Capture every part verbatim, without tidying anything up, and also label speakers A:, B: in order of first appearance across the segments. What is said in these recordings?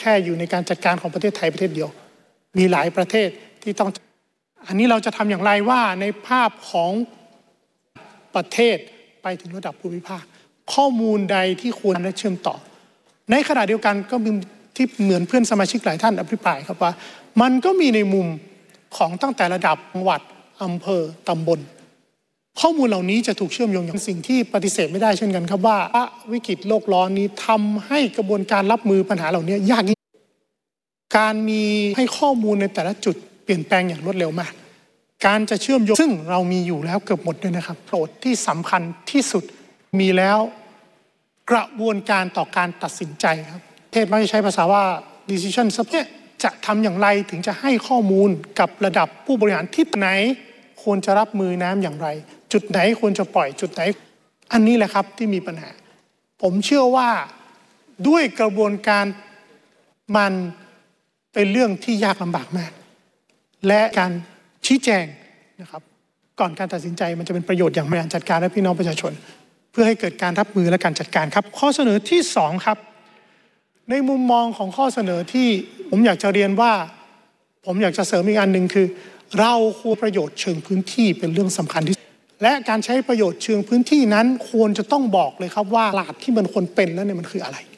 A: ค่อยู่ในการจัดการของประเทศไทยประเทศเดียวมีหลายประเทศที่ต้องอันนี้เราจะทำอย่างไรว่าในภาพของประเทศไปถึงระดับภูมิภาคข้อมูลใดที่ควรและเชื่อมต่อในขณะเดียวกันก็มีที่เหมือนเพื่อนสมาชิกหลายท่านอภิปรายครับว่ามันก็มีในมุมของตั้งแต่ระดับจังหวัดอำเภอตำบลข้อมูลเหล่านี้จะถูกเชื่อมโยงอย่างสิ่งที่ปฏิเสธไม่ได้เช่นกันครับว่าวิกฤตโลกร้อนนี้ทำให้กระบวนการรับมือปัญหาเหล่านี้ยากยิ่งการมีให้ข้อมูลในแต่ละจุดเปลี่ยนแปลงอย่างรวดเร็วมากการจะเชื่อมโยงซึ่งเรามีอยู่แล้วเกือบหมดด้วยนะครับโจทย์ที่สำคัญที่สุดมีแล้วกระบวนการต่อการตัดสินใจครับเทศมักจะใช้ภาษาว่า decision support จะทำอย่างไรถึงจะให้ข้อมูลกับระดับผู้บริหารที่ไหนควรจะรับมือน้ำอย่างไรจุดไหนควรจะปล่อยจุดไหนอันนี้แหละครับที่มีปัญหาผมเชื่อว่าด้วยกระบวนการมันเป็นเรื่องที่ยากลำบากมากและการชี้แจงนะครับก่อนการตัดสินใจมันจะเป็นประโยชน์อย่างมากจัดการและพี่น้องประชาชนเพื่อให้เกิดการรับมือและการจัดการครับข้อเสนอที่สองครับในมุมมองของข้อเสนอที่ผมอยากจะเรียนว่าผมอยากจะเสริมอีกอันหนึ่งคือเราควรประโยชน์เชิงพื้นที่เป็นเรื่องสำคัญที่และการใช้ประโยชน์เชิงพื้นที่นั้นควรจะต้องบอกเลยครับว่าตลาดที่มันควรเป็นแล้วเนี่ยมันคืออะไร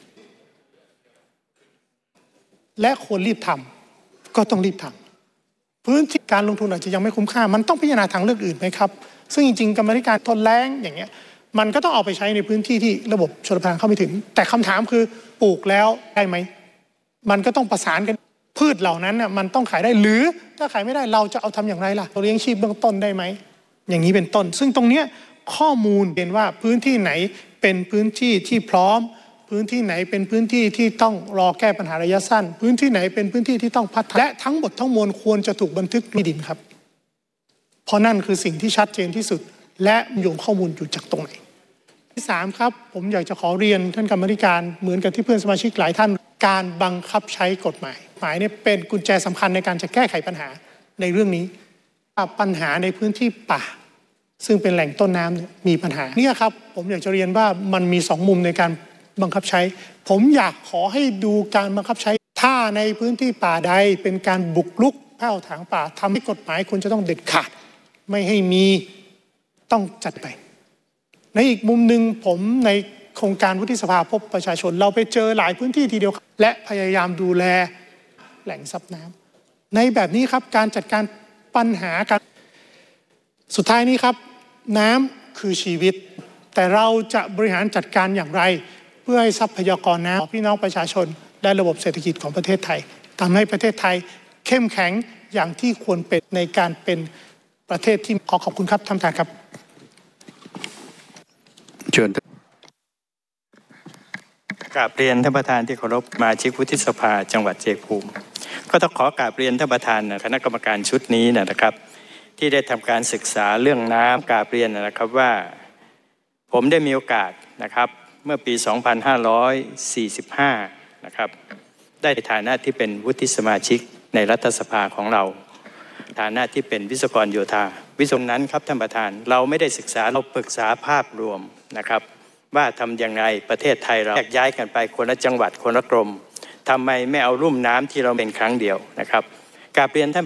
A: และควรรีบทำก็ต้องรีบทำพื้นที่การลงทุนอาจจะยังไม่คุ้มค่ามันต้องพิจารณาทางเลือกอื่นไหมครับซึ่งจริงๆกรรมธิการทนแล้งอย่างเงี้ยมันก็ต้องเอาไปใช้ในพื้นที่ที่ระบบชลประทานเข้าไม่ถึงแต่คำถามคือปลูกแล้วได้ไหมมันก็ต้องประสานกันพืชเหล่านั้นน่ะมันต้องขายได้หรือถ้าขายไม่ได้เราจะเอาทำอย่างไรล่ะเราเลี้ยงชีพเบื้องต้นได้ไหมอย่างนี้เป็นต้นซึ่งตรงเนี้ยข้อมูลเห็นว่าพื้นที่ไหนเป็นพื้นที่ที่พร้อมพื้นที่ไหนเป็นพื้นที่ที่ต้องรอแก้ปัญหาระยะสั้นพื้นที่ไหนเป็นพื้นที่ที่ต้องพัฒนาและทั้งหมดทั้งมวลควรจะถูกบันทึกในดินครับเพราะนั่นคือสิ่งที่ชัดเจนที่สุดและโยงข้อมูลอยู่จากตรงไหนที่สามครับผมอยากจะขอเรียนท่านกรรมธิการเหมือนกับที่เพื่อนสมาชิกหลายท่านการบังคับใช้กฎหมายหมายเนี่ยเป็นกุญแจสำคัญในการจะแก้ไขปัญหาในเรื่องนี้ปัญหาในพื้นที่ป่าซึ่งเป็นแหล่งต้นน้ำมีปัญหาเนี่ยครับผมอยากจะเรียนว่ามันมีสองมุมในการบังคับใช้ผมอยากขอให้ดูการบังคับใช้ถ้าในพื้นที่ป่าใดเป็นการบุกรุกแผ่วถางป่าทำให้กฎหมายควรจะต้องเด็ดขาดไม่ให้มีต้องจัดไปในอีกมุมหนึ่งผมในโครงการวุฒิสภาพบประชาชนเราไปเจอหลายพื้นที่ทีเดียวและพยายามดูแลแหล่งซับน้ำในแบบนี้ครับการจัดการปัญหาการสุดท้ายนี้ครับน้ำคือชีวิตแต่เราจะบริหารจัดการอย่างไรเพื่อให้ทรัพยากรน้ำพี่น้องประชาชนและระบบเศรษฐกิจของประเทศไทยทำให้ประเทศไทยเข้มแข็งอย่างที่ควรเป็นในการเป็นประเทศที่ขอขอบคุณครับท่านประธานครับ
B: เชิญ
C: กราบเรียนท่านประธานที่เคารพมาชิกวุฒิสภาจังหวัดชัยภูมิก็ต้องขอกราบเรียนท่านประธานคณะกรรมการชุดนี้นะครับที่ได้ทำการศึกษาเรื่องน้ำกราบเรียนนะครับว่าผมได้มีโอกาสนะครับเมื่อปี สองพันห้าร้อยสี่สิบห้า นะครับได้ในฐานะที่เป็นวุฒิสมาชิกในรัฐสภาของเราฐานะที่เป็นวิศวกรโยธาวิศวนั้นครับท่านประธานเราไม่ได้ศึกษาเราปรึกษาภาพรวมนะครับว่าทำอย่างไรประเทศไทยเราแยกย้ายกันไปคนละจังหวัดคนละกรมทำไมไม่เอาลุ่มน้ำที่เราเป็นครั้งเดียวนะครับกราบเรียนท่าน